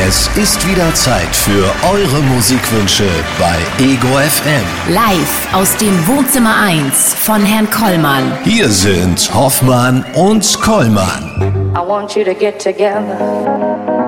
Es ist wieder Zeit für eure Musikwünsche bei Ego FM. Live aus dem Wohnzimmer 1 von Herrn Kollmann. Hier sind Hoffmann und Kollmann. I want you to get together.